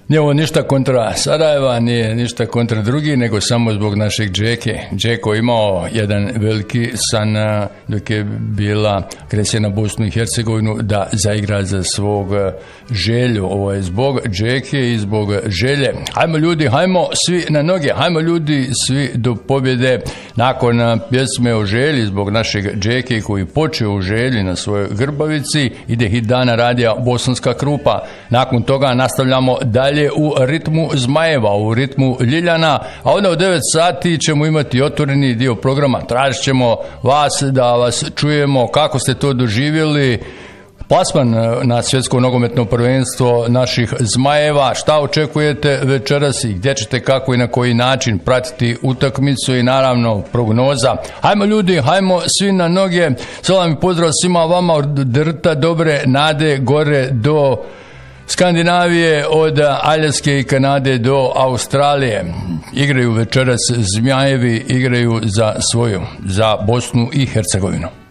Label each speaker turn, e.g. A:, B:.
A: Nije ovo ništa kontra Sarajeva, nije ništa kontra drugih, nego samo zbog našeg Džeke. Džeko imao jedan veliki san dok je bila agresija na Bosnu i Hercegovinu da zaigra za svog Želju. Ovo je zbog Džeke i zbog Želje. Hajmo ljudi, hajmo svi na noge, hajmo ljudi svi do pobjede. Nakon pjesme o Želji zbog našeg Džeke koji počeo u Želji na svojoj grbavici, ide hit dana radija Bosanska Krupa. Nakon toga nastavljamo dalje u ritmu Zmajeva, u ritmu Ljiljana, a onda u 9 sati ćemo imati otvoreni dio programa. Tražit ćemo vas da vas čujemo kako ste to doživjeli, plasman na svjetsko nogometno prvenstvo naših Zmajeva, šta očekujete večeras i gdje ćete, kako i na koji način pratiti utakmicu i naravno prognoza. Hajmo ljudi, hajmo svi na noge. Salam i pozdrav svima vama od Drta dobre nade gore do Skandinavije, od Aljaske i Kanade do Australije. Igraju večeras Zmajevi, igraju za svoju, za Bosnu i Hercegovinu.